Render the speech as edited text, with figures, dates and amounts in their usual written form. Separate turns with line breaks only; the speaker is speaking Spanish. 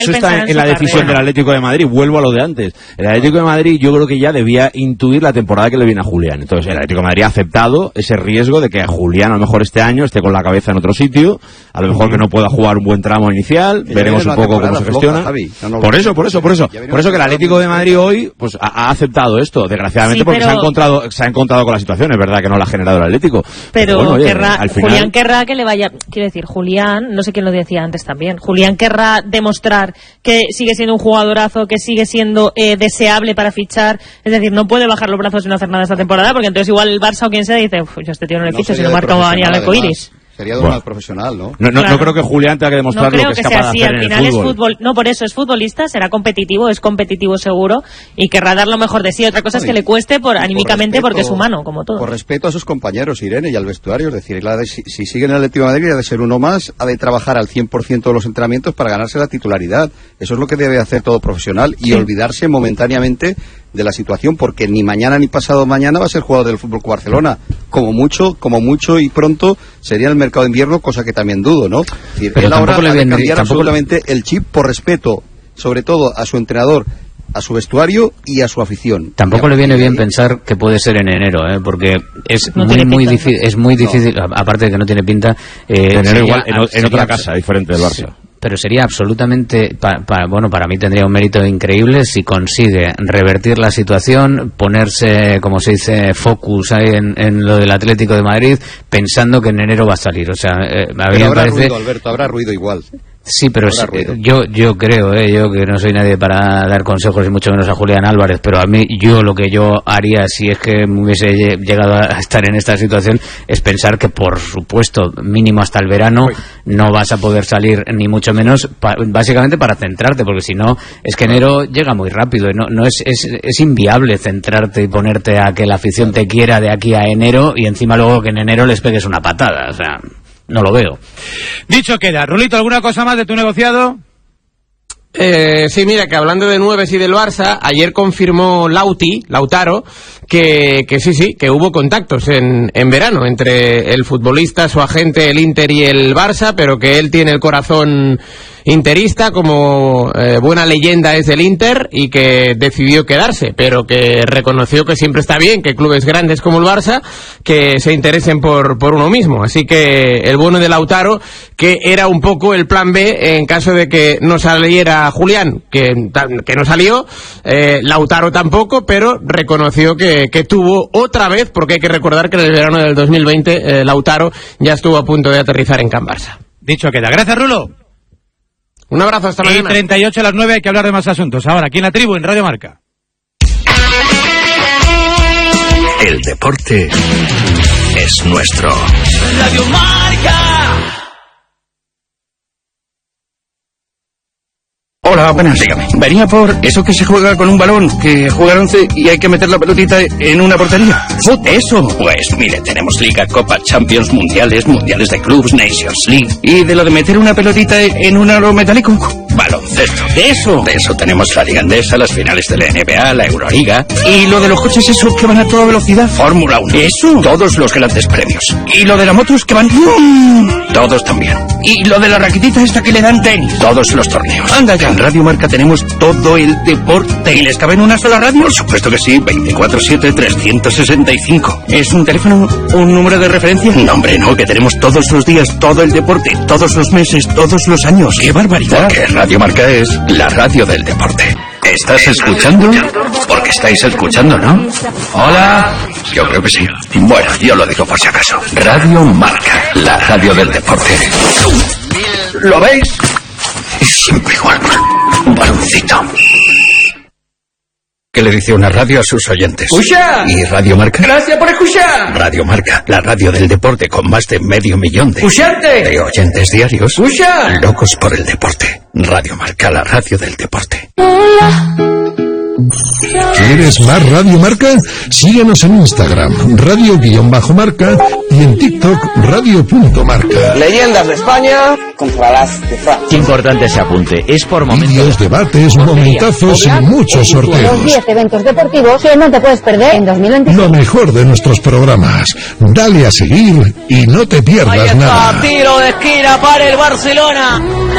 Eso está en la decisión del Atlético de Madrid. Vuelvo a lo de antes. El Atlético de Madrid yo creo que ya debía intuir la temporada que le viene a Julián. Entonces el Atlético de Madrid ha aceptado ese riesgo de que Julián a lo mejor este año esté con la cabeza en otro sitio, a lo mejor que no pueda jugar un buen tramo inicial, veremos un poco cómo se gestiona. Por eso que el Atlético de Madrid hoy pues ha aceptado esto, desgraciadamente, porque se ha encontrado con la situación. Es verdad que no la ha generado el Atlético.
Pero bueno, oye, Julián querrá que le vaya, quiero decir, Julián, no sé quién lo decía antes también, Julián querrá demostrar que sigue siendo un jugadorazo, que sigue siendo deseable para fichar, es decir, no puede bajar los brazos y no hacer nada esta temporada, porque entonces igual el Barça o quien sea dice, yo este tío no le ficho, si no marca va a venir al arcoiris.
Sería de un mal profesional, ¿no?
No creo que Julián tenga que demostrar lo que es capaz de hacer en el fútbol.
Es fútbol. No, por eso es futbolista, será competitivo, es competitivo seguro y querrá dar lo mejor de sí. Otra cosa es que le cueste anímicamente respeto, porque es humano, como todo.
Por respeto a sus compañeros, Irene, y al vestuario, es decir, si sigue en el Atlético de Madrid, ha de ser uno más, ha de trabajar al 100% de los entrenamientos para ganarse la titularidad. Eso es lo que debe hacer todo profesional y olvidarse momentáneamente de la situación, porque ni mañana ni pasado mañana va a ser jugador del Fútbol Club Barcelona. Como mucho y pronto sería el mercado de invierno, cosa que también dudo, ¿no? Es decir,
pero
él ahora ha de cambiar absolutamente el chip por respeto, sobre todo a su entrenador, a su vestuario y a su afición.
Tampoco le viene bien pensar que puede ser en enero, porque es muy difícil, aparte de que no tiene pinta.
Enero igual en otra casa diferente del Barça.
Sí. Pero sería absolutamente, para mí tendría un mérito increíble si consigue revertir la situación, ponerse, como se dice, focus ahí en lo del Atlético de Madrid, pensando que en enero va a salir. O sea, a mí me parece...
ruido, Alberto, habrá ruido igual.
Sí, pero yo creo, yo que no soy nadie para dar consejos y mucho menos a Julián Álvarez, pero a mí, lo que yo haría si es que me hubiese llegado a estar en esta situación es pensar que, por supuesto, mínimo hasta el verano no vas a poder salir, ni mucho menos, básicamente para centrarte, porque si no, es que enero llega muy rápido y no es inviable centrarte y ponerte a que la afición te quiera de aquí a enero y encima luego que en enero les pegues una patada, o sea... No lo veo.
Dicho queda. Rulito, ¿alguna cosa más de tu negociado?
Sí, mira, que hablando de nueves y del Barça, ayer confirmó Lautaro, que sí, que hubo contactos en verano entre el futbolista, su agente, el Inter y el Barça, pero que él tiene el corazón interista, como buena leyenda es del Inter, y que decidió quedarse, pero que reconoció que siempre está bien que clubes grandes como el Barça que se interesen por uno mismo. Así que el bueno de Lautaro, que era un poco el plan B en caso de que no saliera Julián, que no salió, Lautaro tampoco, pero reconoció que tuvo otra vez, porque hay que recordar que en el verano del 2020 Lautaro ya estuvo a punto de aterrizar en Can Barça.
Dicho queda. Gracias, Rulo.
Un abrazo, hasta mañana.
38 a las 9, hay que hablar de más asuntos. Ahora, aquí en La Tribu, en Radio Marca.
El deporte es nuestro.
Radio Marca.
Hola, buenas. Dígame. Venía por eso que se juega con un balón, que juega al 11 y hay que meter la pelotita en una portería. ¡Eso!
Pues mire, tenemos Liga, Copa, Champions, Mundiales de clubs, Nations League.
¿Y de lo de meter una pelotita en un aro metálico?
Baloncesto.
¿De eso?
De eso tenemos la Liga Andesa, las finales de la NBA, la Euroliga.
¿Y lo de los coches esos que van a toda velocidad?
Fórmula 1.
¿Eso?
Todos los grandes premios.
¿Y lo de las motos que van...?
Todos también.
¿Y lo de la raquetita esta que le dan tenis?
Todos los torneos.
Anda ya. En Radio Marca tenemos todo el deporte. ¿Y les cabe en una sola radio?
Por supuesto que sí, 24/7, 365.
¿Es un teléfono, un número de referencia?
No, hombre, no, que tenemos todos los días todo el deporte, todos los meses, todos los años.
¡Qué barbaridad!
Porque Radio Marca es la radio del deporte. ¿Estás escuchando? Porque estáis escuchando, ¿no?
Hola.
Yo creo que sí. Bueno, yo lo digo por si acaso. Radio Marca, la radio del deporte.
¿Lo veis?
Siempre igual. Un baloncito. ¿Qué le dice una radio a sus oyentes?
¡Escucha!
¿Y Radio Marca?
¡Gracias por escuchar!
Radio Marca, la radio del deporte con más de 500 000
¡Escucharte!
de oyentes diarios.
¡Escucha!
Locos por el deporte. Radio Marca, la radio del deporte.
¿Quieres más Radio Marca? Síguenos en Instagram, radio_marca, y en TikTok, radio.marca.
Leyendas de España contra las de Francia.
Qué importante ese apunte. Es por momentos.
Vídeos, debates, momentazos y muchos sorteos.
Los 10 eventos deportivos que no te puedes perder en 2025.
Lo mejor de nuestros programas. Dale a seguir y no te pierdas nada.
Tiro de esquina para el Barcelona.